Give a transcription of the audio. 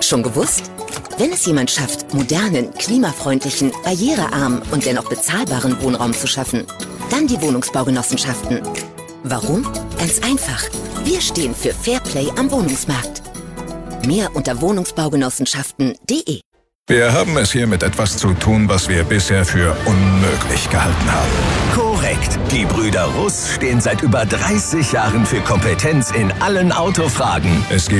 Schon gewusst? Wenn es jemand schafft, modernen, klimafreundlichen, barrierearmen und dennoch bezahlbaren Wohnraum zu schaffen, dann die Wohnungsbaugenossenschaften. Warum? Ganz einfach. Wir stehen für Fairplay am Wohnungsmarkt. Mehr unter wohnungsbaugenossenschaften.de. Wir haben es hier mit etwas zu tun, was wir bisher für unmöglich gehalten haben. Korrekt. Die Brüder Russ stehen seit über 30 Jahren für Kompetenz in allen Autofragen. Es gibt